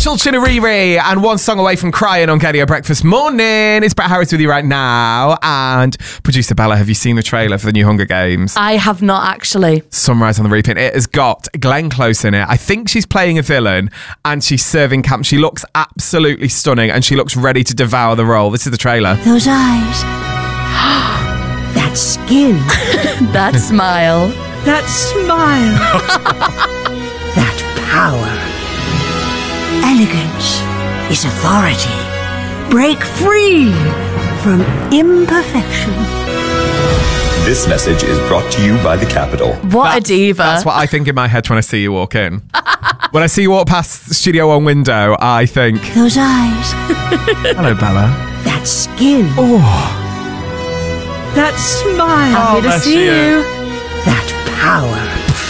Rachel Chinariri and One Song Away from Crying on Get Your Breakfast Morning. It's Brett Harris with you right now. And producer Bella, have you seen the trailer for the new Hunger Games? I have not actually. Sunrise on the Reaping. It has got Glenn Close in it. I think she's playing a villain and she's serving camp. She looks absolutely stunning and she looks ready to devour the role. This is the trailer. Those eyes. That skin. That smile. That smile. That power. Elegance is authority. Break free from imperfection. This message is brought to you by the Capitol. What a diva. That's what I think in my head when I see you walk in. When I see you walk past the Studio One window, I think... Those eyes. Hello, Bella. That skin. Oh. That smile. Happy to bless see you. That power.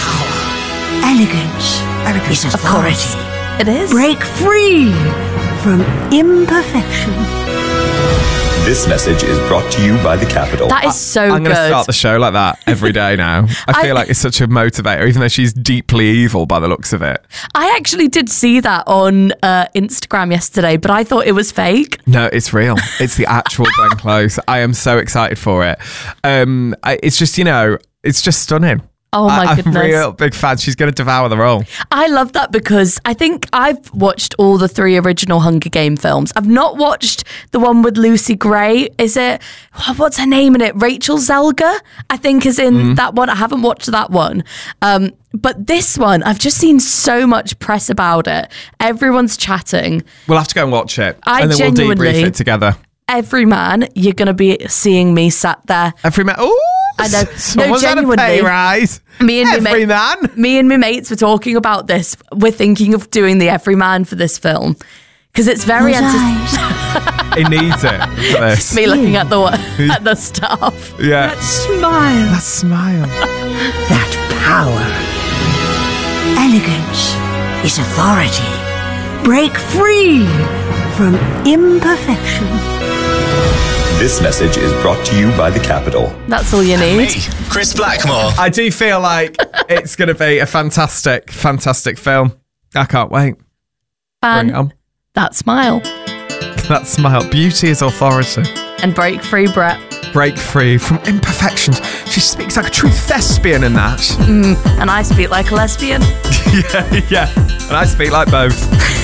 Elegance is authority. It is. Break free from imperfection. This message is brought to you by the Capitol. That is so I'm going to good. start the show like that every day now. I feel like it's such a motivator, even though she's deeply evil by the looks of it. I actually did see that on Instagram yesterday, but I thought it was fake. No, it's real. It's the actual Glenn Close. I am so excited for it. It's just, it's just stunning. Oh my goodness. I'm a real big fan. She's going to devour the role. I love that because I think I've watched all the 3 original Hunger Game films. I've not watched the one with Lucy Gray. Is it, what's her name in it? Rachel Zelga, I think, is in that one. I haven't watched that one. But this one, I've just seen so much press about it. Everyone's chatting. We'll have to go and watch it. I and then genuinely- we'll debrief it together. Every man, you're going to be seeing me sat there. Every man. Ooh, I know. Someone's No, had a genuinely. pay rise. Me and Every man. Me and my mates were talking about this. We're thinking of doing the Everyman for this film because it's very Those anti- eyes. He needs it for this. me looking at the staff. Yeah. That smile. That smile. That power. Elegance is authority. Break free from imperfection. This message is brought to you by the Capitol. That's all you need. Chris Blackmore. I do feel like it's going to be a fantastic, fantastic film. I can't wait. Bring it on. That smile. That smile. Beauty is authority. And break free, Brett. Break free from imperfections. She speaks like a true thespian in that. And I speak like a lesbian. Yeah. And I speak like both.